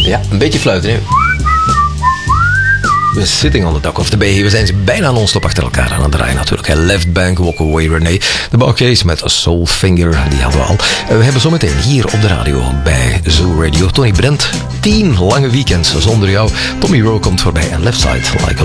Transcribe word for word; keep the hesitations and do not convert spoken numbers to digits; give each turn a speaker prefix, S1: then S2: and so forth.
S1: Ja, een beetje fluiten, hè. Sitting on the Dock of the Bay. We zijn ze bijna non-stop achter elkaar aan het draaien natuurlijk. Left Bank, Walk Away Renee. De Bouquets met Soul Finger, die hadden we al. We hebben zometeen hier op de radio bij Zoo Radio Tony Brent. Tien lange weekends zonder jou. Tommy Rowe komt voorbij en Left Side Like a